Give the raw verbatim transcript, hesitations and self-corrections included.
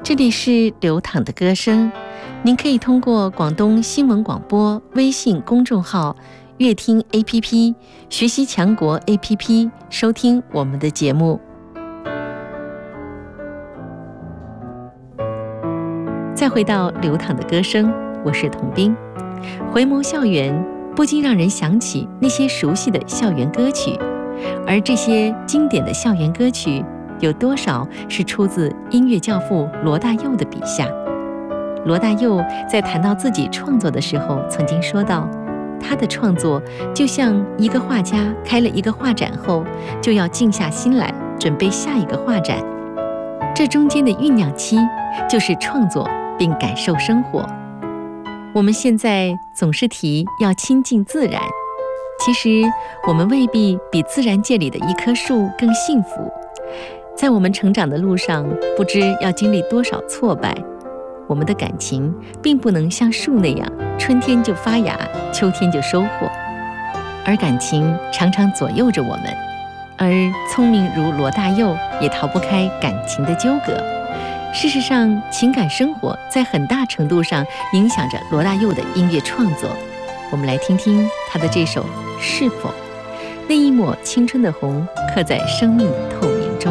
这里是流淌的歌声，您可以通过广东新闻广播微信公众号、乐听 A P P、学习强国 A P P 收听我们的节目。再回到流淌的歌声，我是童冰。回眸校园，不禁让人想起那些熟悉的校园歌曲，而这些经典的校园歌曲有多少是出自音乐教父罗大佑的笔下？罗大佑在谈到自己创作的时候曾经说到，他的创作就像一个画家开了一个画展后，就要静下心来准备下一个画展，这中间的酝酿期就是创作并感受生活。我们现在总是提要亲近自然，其实我们未必比自然界里的一棵树更幸福。在我们成长的路上，不知要经历多少挫败，我们的感情并不能像树那样，春天就发芽，秋天就收获，而感情常常左右着我们，而聪明如罗大佑也逃不开感情的纠葛。事实上，情感生活在很大程度上影响着罗大佑的音乐创作。我们来听听他的这首《是否》，那一抹青春的红刻在生命的痛。